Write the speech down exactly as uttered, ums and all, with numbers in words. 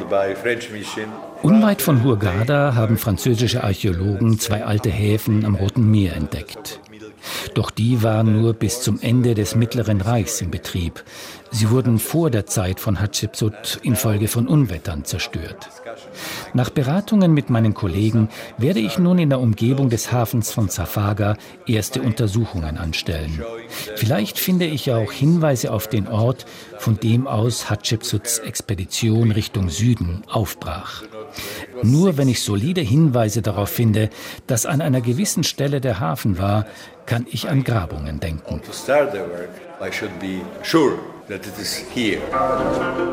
Unweit von Hurghada haben französische Archäologen zwei alte Häfen am Roten Meer entdeckt. Doch die waren nur bis zum Ende des Mittleren Reichs in Betrieb. Sie wurden vor der Zeit von Hatschepsut infolge von Unwettern zerstört. Nach Beratungen mit meinen Kollegen werde ich nun in der Umgebung des Hafens von Zafaga erste Untersuchungen anstellen. Vielleicht finde ich ja auch Hinweise auf den Ort, von dem aus Hatschepsuts Expedition Richtung Süden aufbrach. Nur wenn ich solide Hinweise darauf finde, dass an einer gewissen Stelle der Hafen war, kann ich an Grabungen denken.